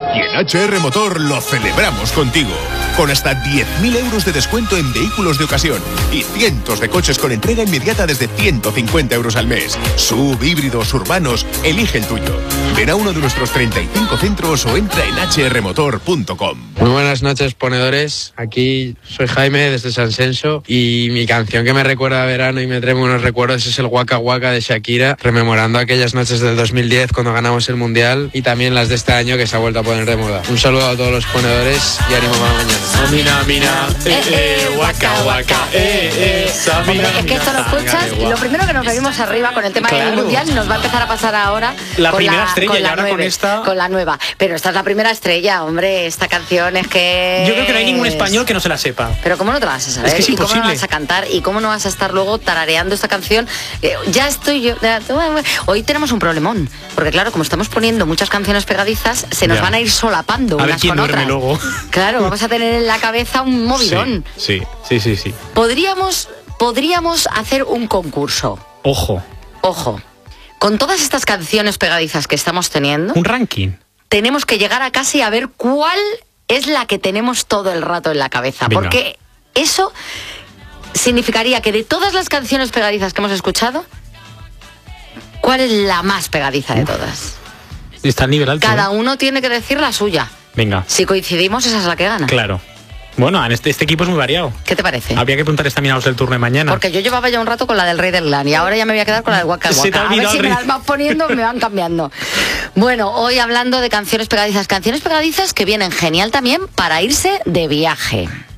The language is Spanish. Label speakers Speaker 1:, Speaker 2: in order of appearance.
Speaker 1: Y en HR Motor lo celebramos contigo. Con hasta 10.000 euros de descuento en vehículos de ocasión y cientos de coches con entrega inmediata desde 150 euros al mes. SUV, híbridos, urbanos, elige el tuyo. Ven a uno de nuestros 35 centros o entra en hrmotor.com.
Speaker 2: Muy buenas noches, ponedores. Aquí soy Jaime desde San Senso y mi canción que me recuerda a verano y me trae buenos recuerdos es el Waka Waka de Shakira, rememorando aquellas noches del 2010 cuando ganamos el Mundial y también las de este año que se ha vuelto a poner de moda. Un saludo a todos los ponedores y ánimo para mañana.
Speaker 3: Mina, waka waka,
Speaker 4: Hombre, es que esto lo escuchas y lo primero que nos venimos arriba con el tema del Mundial nos va a empezar a pasar ahora
Speaker 3: la primera estrella y ahora
Speaker 4: 9,
Speaker 3: con esta...
Speaker 4: con la nueva. Pero esta es la primera estrella, hombre, esta canción es que...
Speaker 3: Yo creo que no hay ningún español que no se la sepa.
Speaker 4: Pero ¿cómo no te la vas a saber?
Speaker 3: Es que es
Speaker 4: ¿Y cómo
Speaker 3: imposible.
Speaker 4: no vas a cantar? ¿Y cómo no vas a estar luego tarareando esta canción? Ya estoy yo... Hoy tenemos un problemón, porque claro, como estamos poniendo muchas canciones pegadizas, se nos van a ir solapando
Speaker 3: a ver
Speaker 4: unas
Speaker 3: quién
Speaker 4: con
Speaker 3: duerme
Speaker 4: otras.
Speaker 3: luego.
Speaker 4: Claro, vamos a tener en la cabeza un movidón.
Speaker 3: Sí.
Speaker 4: Podríamos hacer un concurso.
Speaker 3: Ojo.
Speaker 4: Con todas estas canciones pegadizas que estamos teniendo,
Speaker 3: Un ranking.
Speaker 4: tenemos que llegar a casi a ver cuál es la que tenemos todo el rato en la cabeza.
Speaker 3: Venga.
Speaker 4: Porque eso significaría que de todas las canciones pegadizas que hemos escuchado, ¿cuál es la más pegadiza de todas?
Speaker 3: Está al nivel alto.
Speaker 4: Cada uno tiene que decir la suya.
Speaker 3: Venga.
Speaker 4: Si coincidimos, esa es la que gana.
Speaker 3: Claro. Bueno, este equipo es muy variado.
Speaker 4: ¿Qué te parece?
Speaker 3: Habría que preguntar también a los del turno de mañana.
Speaker 4: Porque yo llevaba ya un rato con la del Rey del Lan y ahora ya me voy a quedar con la del Waka
Speaker 3: Se te ha
Speaker 4: Waka. A ver
Speaker 3: olvidado
Speaker 4: si
Speaker 3: el
Speaker 4: me
Speaker 3: ritmo.
Speaker 4: las vas poniendo me van cambiando. Bueno, hoy hablando de canciones pegadizas que vienen genial también para irse de viaje.